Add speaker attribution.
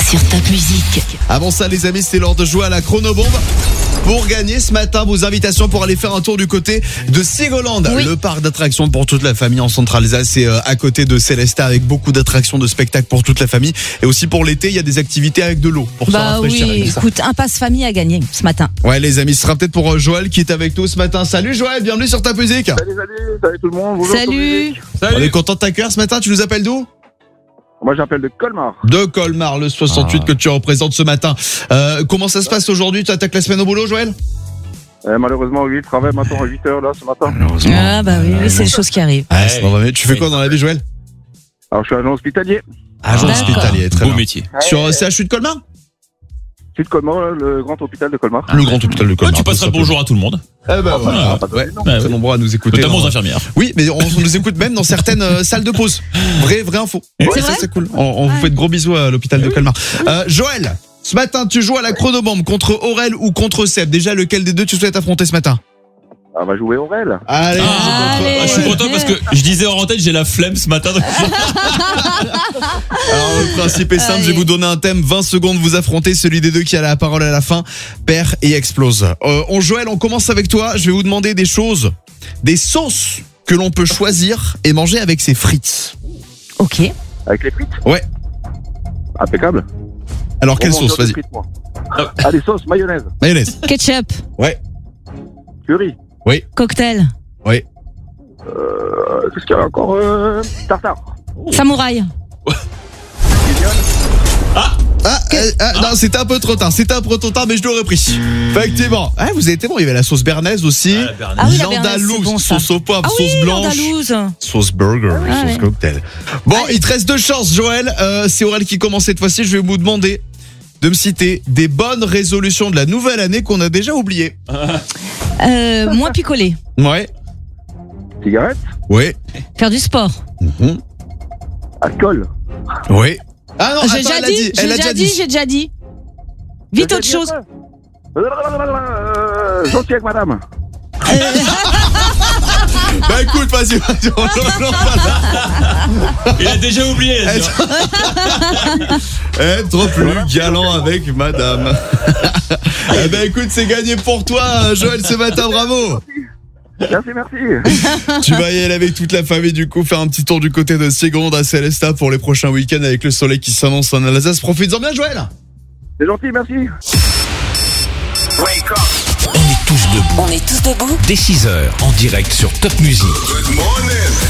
Speaker 1: sur Top Music.
Speaker 2: Avant ça, les amis, c'est l'heure de jouer à la chronobombe. Pour gagner ce matin vos invitations pour aller faire un tour du côté de Sigoland, le parc d'attractions pour toute la famille en Centre-Alsace. C'est à côté de Célestat avec beaucoup d'attractions, de spectacles pour toute la famille. Et aussi pour l'été, il y a des activités avec de l'eau pour se rafraîchir.
Speaker 3: Oui, écoute, un passe famille à gagner ce matin.
Speaker 2: Ouais, les amis, ce sera peut-être pour Joël qui est avec nous ce matin. Salut Joël, bienvenue sur Top Music.
Speaker 4: Salut tout le monde. Bonjour,
Speaker 3: Salut.
Speaker 2: On est content de t'accueillir ce matin. Tu nous appelles d'où?
Speaker 4: Moi j'appelle de Colmar.
Speaker 2: De Colmar, le 68 que tu représentes ce matin. Comment ça se passe aujourd'hui? Tu attaques la semaine au boulot, Joël?
Speaker 4: Malheureusement, oui, je travaille maintenant à 8h là ce matin.
Speaker 3: Ah bah oui, c'est des choses qui arrivent.
Speaker 2: C'est normal. Tu fais quoi dans la vie, Joël?
Speaker 4: Alors je suis agent hospitalier.
Speaker 2: Agent hospitalier, très
Speaker 5: Beau
Speaker 2: bien.
Speaker 5: métier.
Speaker 2: Sur CHU de Colmar?
Speaker 4: Je suis de Colmar, le grand hôpital de Colmar.
Speaker 2: Le grand hôpital de Colmar.
Speaker 5: Tu passeras le bonjour à tout le monde.
Speaker 2: Eh ben voilà. Ouais, très nombreux à nous écouter.
Speaker 5: Notamment aux infirmières.
Speaker 2: Oui, mais on nous écoute même dans certaines salles de pause. Vraie info.
Speaker 3: C'est
Speaker 2: ça
Speaker 3: vrai
Speaker 2: c'est cool. On vous fait de gros bisous à l'hôpital de Colmar. Joël, ce matin tu joues à la chronobombe contre Aurel ou contre Seb. Déjà, lequel des deux tu souhaites affronter ce matin?
Speaker 4: On va jouer Aurel.
Speaker 2: Allez.
Speaker 5: Je suis content parce que je disais en antenne, j'ai la flemme ce matin. Donc...
Speaker 2: Alors le principe est simple, je vais vous donner un thème, 20 secondes, vous affrontez, celui des deux qui a la parole à la fin perd et explose. Joël, on commence avec toi, je vais vous demander des choses, des sauces que l'on peut choisir et manger avec ses frites.
Speaker 3: Ok.
Speaker 4: Avec les frites.
Speaker 2: Ouais.
Speaker 4: Impeccable.
Speaker 2: Alors quelle
Speaker 4: Bon,
Speaker 2: sauce, vas-y.
Speaker 4: frites, moi. Ah, des sauces, mayonnaise,
Speaker 2: Mayonnaise.
Speaker 3: Ketchup.
Speaker 2: Ouais.
Speaker 4: curry.
Speaker 3: Cocktail.
Speaker 2: Ouais.
Speaker 4: Qu'est-ce qu'il y a encore tartare.
Speaker 3: Samouraï.
Speaker 2: Non, c'était un peu trop tard, mais je l'aurais pris. Effectivement. Vous avez été bon, il y avait la sauce bernaise aussi.
Speaker 3: Ah oui, la bernaise, c'est
Speaker 2: l'andalouse,
Speaker 3: bon, ça.
Speaker 2: sauce au poivre,
Speaker 3: Ah
Speaker 2: sauce
Speaker 3: oui,
Speaker 2: blanche,
Speaker 3: l'andalouse.
Speaker 2: sauce burger, sauce cocktail. Bon, il te reste deux chances, Joël. C'est Aurel qui commence cette fois-ci. Je vais vous demander de me citer des bonnes résolutions de la nouvelle année qu'on a déjà oubliées.
Speaker 3: Moins picoler.
Speaker 2: Ouais.
Speaker 4: Cigarette.
Speaker 2: Ouais.
Speaker 3: Faire du sport.
Speaker 4: Alcool.
Speaker 2: Ouais. Ah non,
Speaker 3: J'ai
Speaker 2: attends,
Speaker 3: déjà dit. J'ai déjà dit. Vite autre chose.
Speaker 4: Gentil avec madame.
Speaker 2: Bah écoute, vas-y, on l'en parle.
Speaker 5: Il a déjà oublié.
Speaker 2: Être plus galant avec madame. Eh ben écoute, c'est gagné pour toi, Joël, ce matin, bravo.
Speaker 4: Merci.
Speaker 2: Tu vas y aller avec toute la famille, du coup, faire un petit tour du côté de Sigoland à Célestat pour les prochains week-ends avec le soleil qui s'annonce en Alsace. Profites-en bien, Joël.
Speaker 4: C'est gentil, merci.
Speaker 6: On est tous debout. Dès 6h, en direct sur Top Music.